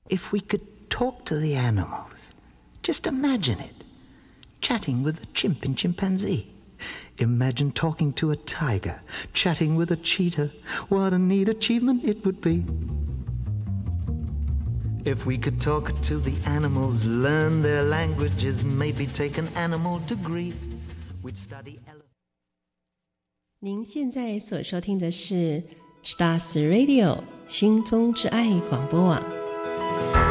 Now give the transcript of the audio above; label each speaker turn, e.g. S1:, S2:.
S1: If we could talk to the animals, just imagine it. Chatting with a chimp and chimpanzee. Imagine talking to a tiger, chatting with a cheetah. What a neat achievement it would be. If we could talk to the animals, learn their languages, maybe take an animal degree, we'd study elephants.
S2: 您现在所收听的是 Stars Radio 心中之爱广播网。